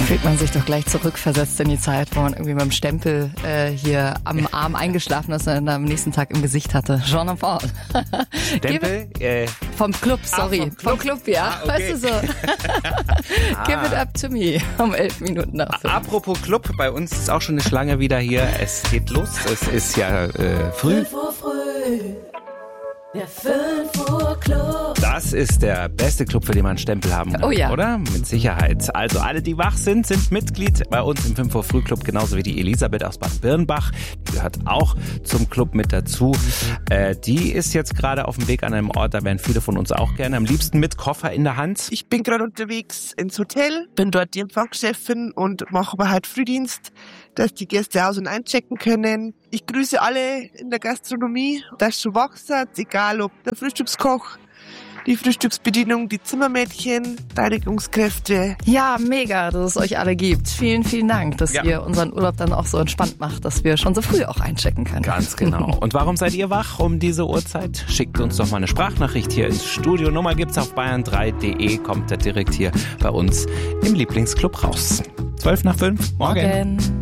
Fühlt man sich doch gleich zurückversetzt in die Zeit, wo man irgendwie mit dem Stempel hier am Arm eingeschlafen ist und dann am nächsten Tag im Gesicht hatte. Jean-Paul. Stempel? Vom Club, sorry. Vom Club, ja. Okay. Weißt du so. Give it up to me. Um 11 Minuten nach 5. Apropos Club, bei uns ist auch schon eine Schlange wieder hier. Es geht los. Es ist ja früh. 5 Uhr früh. Der 5 Uhr Club. Das ist der beste Club, für den man einen Stempel haben kann, Oh ja. oder? Mit Sicherheit. Also alle, die wach sind Mitglied bei uns im 5 Uhr Frühclub, genauso wie die Elisabeth aus Bad Birnbach. Die gehört auch zum Club mit dazu. Die ist jetzt gerade auf dem Weg an einem Ort, da wären viele von uns auch gerne. Am liebsten mit Koffer in der Hand. Ich bin gerade unterwegs ins Hotel, bin dort die Empfangschefin und mache aber halt Frühdienst, dass die Gäste aus- und einchecken können. Ich grüße alle in der Gastronomie, dass schon wach seid, egal ob der Frühstückskoch, die Frühstücksbedienung, die Zimmermädchen, Reinigungskräfte. Ja, mega, dass es euch alle gibt. Vielen, vielen Dank, dass Ja. ihr unseren Urlaub dann auch so entspannt macht, dass wir schon so früh auch einchecken können. Ganz genau. Und warum seid ihr wach um diese Uhrzeit? Schickt uns doch mal eine Sprachnachricht hier ins Studio. Nummer gibt's auf bayern3.de. Kommt da direkt hier bei uns im Lieblingsclub raus. 5:12. Morgen. Morgen.